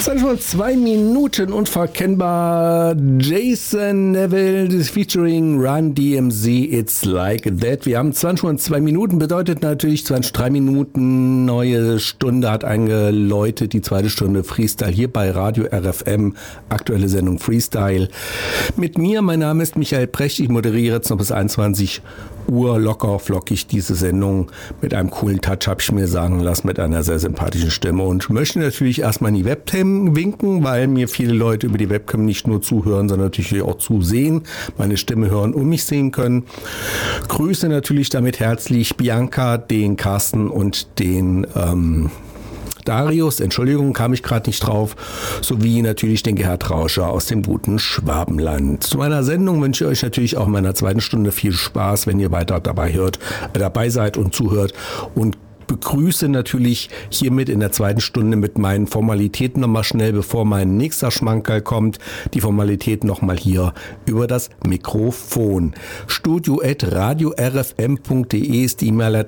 sind schon 2 Minuten unverkennbar. Jason Neville featuring Run DMC, It's Like That. Wir haben 20 und 2 Minuten, bedeutet natürlich 23 Minuten. Neue Stunde hat eingeläutet, die zweite Stunde Freestyle hier bei Radio RFM. Aktuelle Sendung Freestyle. Mit mir, mein Name ist Michael Precht. Ich moderiere jetzt noch bis 21 Uhr locker flockig diese Sendung mit einem coolen Touch, habe ich mir sagen lassen, mit einer sehr sympathischen Stimme und möchte natürlich erstmal in die Webcam winken, weil mir viele Leute über die Webcam nicht nur zuhören, sondern natürlich auch zusehen, meine Stimme hören und mich sehen können. Grüße natürlich damit herzlich Bianca, den Carsten und den Darius, Entschuldigung, kam ich gerade nicht drauf, sowie natürlich den Gerhard Rauscher aus dem guten Schwabenland. Zu meiner Sendung wünsche ich euch natürlich auch in meiner zweiten Stunde viel Spaß, wenn ihr weiter dabei seid und zuhört, und begrüße natürlich hiermit in der zweiten Stunde mit meinen Formalitäten nochmal schnell, bevor mein nächster Schmankerl kommt, die Formalitäten nochmal hier über das Mikrofon. studio@radiorfm.de ist die E-Mail-Adresse.